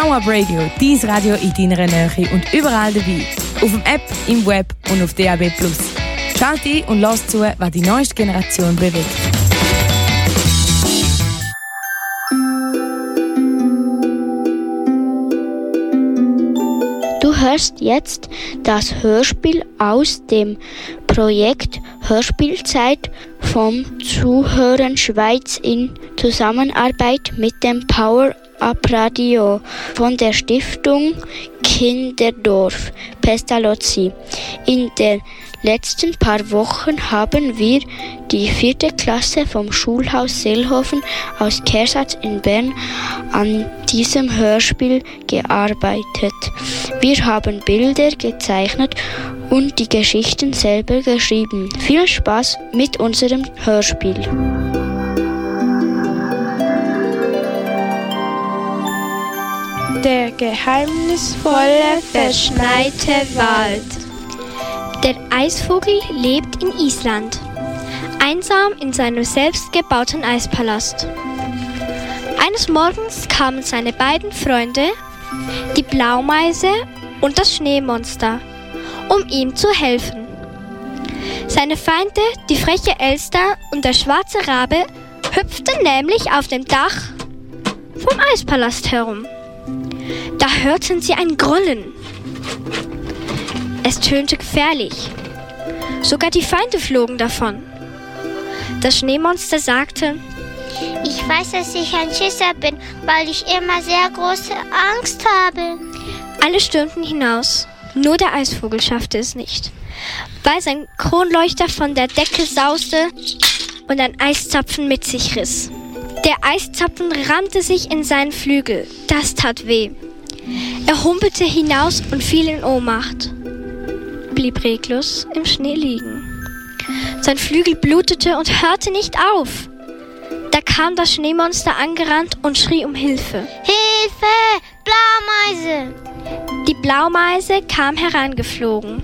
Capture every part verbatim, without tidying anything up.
VoUp Radio, dein Radio in deiner Nähe und überall dabei. Auf dem App, im Web und auf D A B plus. Schalt ein und lass zu, was die neueste Generation bewegt. Du hörst jetzt das Hörspiel aus dem Projekt Hörspielzeit vom Zuhören Schweiz in Zusammenarbeit mit dem Power-Up Radio von der Stiftung Kinderdorf Pestalozzi. In den letzten paar Wochen haben wir die vierte Klasse vom Schulhaus Seelhofen aus Kersatz in Bern an diesem Hörspiel gearbeitet. Wir haben Bilder gezeichnet und die Geschichten selber geschrieben. Viel Spaß mit unserem Hörspiel. Der geheimnisvolle, verschneite Wald. Der Eisvogel lebt in Island, einsam in seinem selbstgebauten Eispalast. Eines Morgens kamen seine beiden Freunde, die Blaumeise und das Schneemonster, um ihm zu helfen. Seine Feinde, die freche Elster und der schwarze Rabe, hüpften nämlich auf dem Dach vom Eispalast herum. Da hörten sie ein Grollen. Es tönte gefährlich. Sogar die Feinde flogen davon. Das Schneemonster sagte: Ich weiß, dass ich ein Schisser bin, weil ich immer sehr große Angst habe. Alle stürmten hinaus. Nur der Eisvogel schaffte es nicht, weil sein Kronleuchter von der Decke sauste und ein Eiszapfen mit sich riss. Der Eiszapfen rammte sich in seinen Flügel. Das tat weh. Er humpelte hinaus und fiel in Ohnmacht. Blieb reglos im Schnee liegen. Sein Flügel blutete und hörte nicht auf. Da kam das Schneemonster angerannt und schrie um Hilfe. Hilfe! Blaumeise! Die Blaumeise kam herangeflogen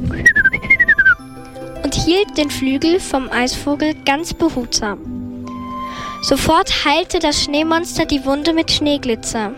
und hielt den Flügel vom Eisvogel ganz behutsam. Sofort heilte das Schneemonster die Wunde mit Schneeglitzer.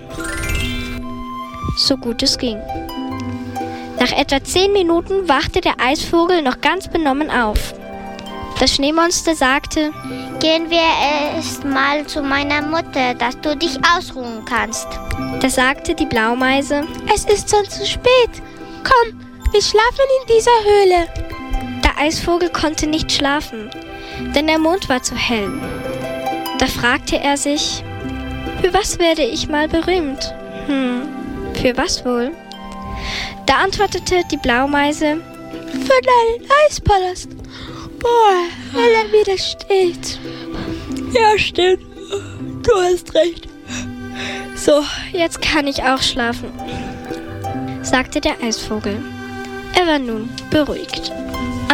So gut es ging. Nach etwa zehn Minuten wachte der Eisvogel noch ganz benommen auf. Das Schneemonster sagte: Gehen wir erst mal zu meiner Mutter, dass du dich ausruhen kannst. Da sagte die Blaumeise: Es ist schon zu spät. Komm, wir schlafen in dieser Höhle. Der Eisvogel konnte nicht schlafen, denn der Mond war zu hell. Da fragte er sich: Für was werde ich mal berühmt? Hm, für was wohl? Da antwortete die Blaumeise: Für deinen Eispalast. Boah, weil er wieder steht. Ja, stimmt. Du hast recht. So, jetzt kann ich auch schlafen, sagte der Eisvogel. Er war nun beruhigt.